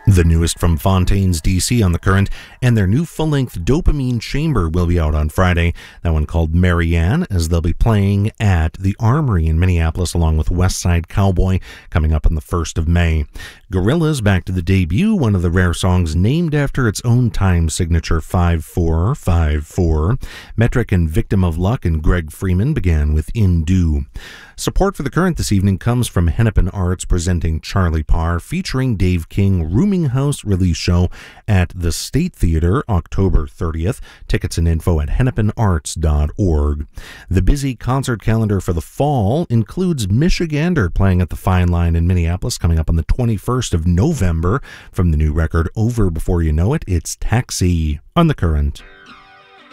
The newest from Fontaines DC on the Current, and their new full-length Dopamine Chamber will be out on Friday. That one called Marianne, as they'll be playing at the Armory in Minneapolis along with West Side Cowboy coming up on the 1st of May. Gorillaz back to the debut, one of the rare songs named after its own time signature 5454. Metric and Victim of Luck and Greg Freeman began with In Do. Support for the Current this evening comes from Hennepin Arts presenting Charlie Parr featuring Dave King Rooming House release show at the State Theater October 30th. Tickets and info at hennepinarts.org. The busy concert calendar for the fall includes Michigander playing at the Fine Line in Minneapolis coming up on the 21st of November. From the new record Over Before You Know It, it's Taxi on the Current.